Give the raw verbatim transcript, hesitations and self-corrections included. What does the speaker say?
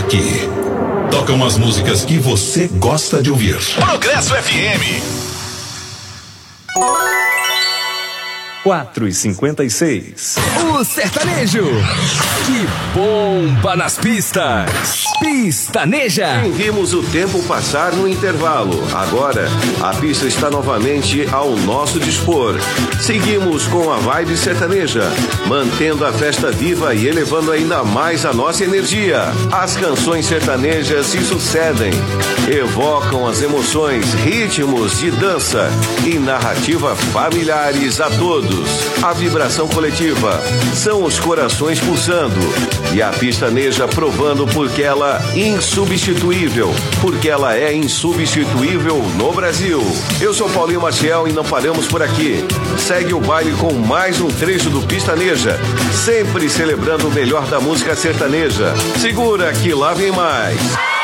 Aqui, tocam as músicas que você gosta de ouvir. Progresso F M. quatro e cinquenta e seis. O sertanejo que bomba nas pistas. Pistaneja. Vimos o tempo passar no intervalo. Agora, a pista está novamente ao nosso dispor. Seguimos com a vibe sertaneja, mantendo a festa viva e elevando ainda mais a nossa energia. As canções sertanejas se sucedem, evocam as emoções, ritmos de dança e narrativa familiares a todos. A vibração coletiva são os corações pulsando e a pistaneja provando porque ela é insubstituível, porque ela é insubstituível no Brasil. Eu sou Paulinho Maciel e não paramos por aqui. Segue o baile com mais um trecho do Pistaneja, sempre celebrando o melhor da música sertaneja. Segura que lá vem mais.